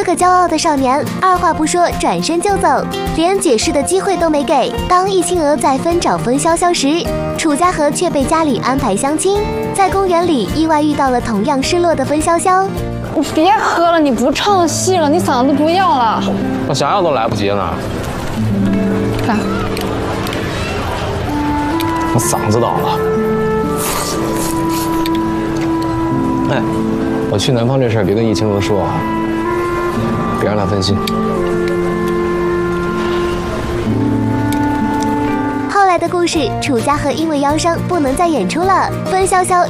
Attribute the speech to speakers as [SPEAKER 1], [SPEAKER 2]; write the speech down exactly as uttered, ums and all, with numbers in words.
[SPEAKER 1] 这个骄傲的少年二话不说转身就走，连解释的机会都没给。当易清娥在分找分潇潇时，楚家河却被家里安排相亲，在公园里意外遇到了同样失落的分潇潇。
[SPEAKER 2] 你别喝了，你不唱戏了，你嗓子不要了。
[SPEAKER 3] 我想要都来不及了。
[SPEAKER 2] 来，
[SPEAKER 3] 我嗓子倒了。哎，我去南方这事儿别跟易清娥说啊，别让她分心。
[SPEAKER 1] 后来的故事，楚家河因为腰伤不能再演出了，分潇潇